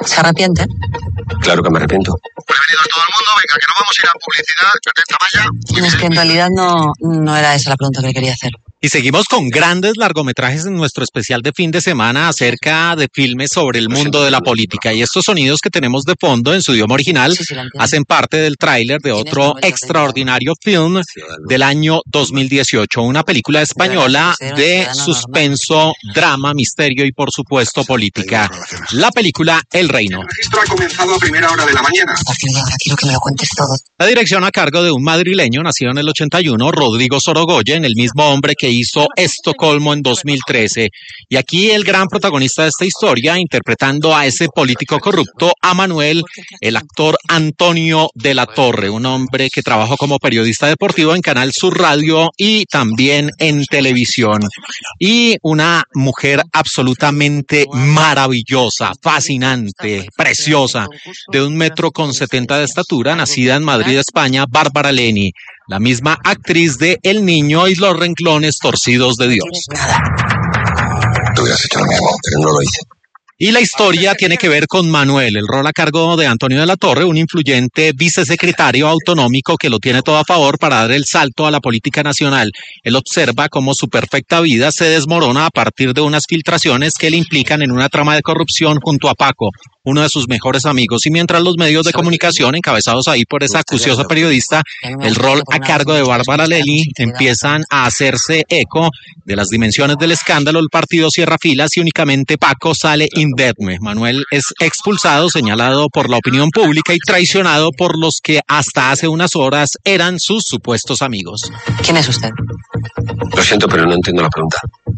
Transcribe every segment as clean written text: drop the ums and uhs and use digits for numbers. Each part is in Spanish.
¿Se arrepiente? Claro que me arrepiento. Prevenidos todo el mundo, venga, que nos vamos a ir a publicidad. Atenta, vaya. Es que en realidad no era esa la pregunta que le quería hacer. Y seguimos con grandes largometrajes en nuestro especial de fin de semana acerca de filmes sobre el mundo de la política. Y estos sonidos que tenemos de fondo en su idioma original hacen parte del tráiler de otro extraordinario film del año 2018. Una película española de suspenso, drama, misterio y por supuesto política. La película El Reino. El registro ha comenzado a primera hora de la mañana. A partir de ahora quiero que me lo cuentes todo. La dirección a cargo de un madrileño nacido en el 81, Rodrigo Sorogoyen, el mismo hombre que hizo Estocolmo en 2013. Y aquí el gran protagonista de esta historia, interpretando a ese político corrupto, a Manuel, el actor Antonio de la Torre, un hombre que trabajó como periodista deportivo en Canal Sur Radio y también en televisión. Y una mujer absolutamente maravillosa, fascinante, preciosa, de 1,70 m de estatura, nacida en Madrid, España, Bárbara Leni, la misma actriz de El Niño y los renglones torcidos de Dios. Tú hubieras hecho lo mismo, pero no lo hice. Y la historia tiene que ver con Manuel, el rol a cargo de Antonio de la Torre, un influyente vicesecretario autonómico que lo tiene todo a favor para dar el salto a la política nacional. Él observa cómo su perfecta vida se desmorona a partir de unas filtraciones que le implican en una trama de corrupción junto a Paco, uno de sus mejores amigos. Y mientras los medios de comunicación, encabezados ahí por esa acuciosa periodista, el rol a cargo de Bárbara Leni, empiezan a hacerse eco de las dimensiones del escándalo. El partido cierra filas y únicamente Paco sale indemne. Manuel es expulsado, señalado por la opinión pública y traicionado por los que hasta hace unas horas eran sus supuestos amigos. ¿Quién es usted? Lo siento, pero no entiendo la pregunta.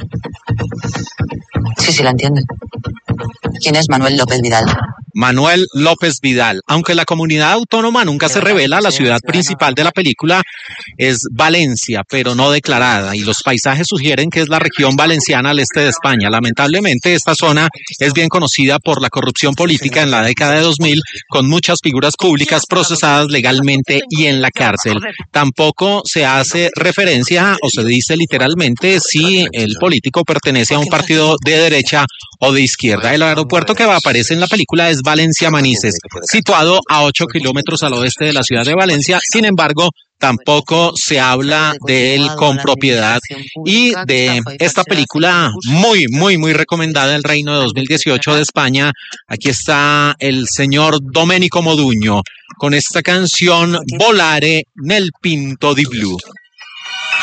Sí, la entiende. ¿Quién es Manuel López Vidal? Manuel López Vidal. Aunque la comunidad autónoma nunca se revela, la ciudad principal de la película es Valencia, pero no declarada, y los paisajes sugieren que es la región valenciana al este de España. Lamentablemente, esta zona es bien conocida por la corrupción política en la década de 2000, con muchas figuras públicas procesadas legalmente y en la cárcel. Tampoco se hace referencia o se dice literalmente si el político pertenece a un partido de derecha o de izquierda. El aeropuerto que aparece en la película es Valencia Manises, situado a 8 kilómetros al oeste de la ciudad de Valencia. Sin embargo, tampoco se habla de él con propiedad. Y de esta película muy, muy, muy recomendada, El Reino de 2018 de España, aquí está el señor Domenico Moduño con esta canción Volare nel Pinto di Blu.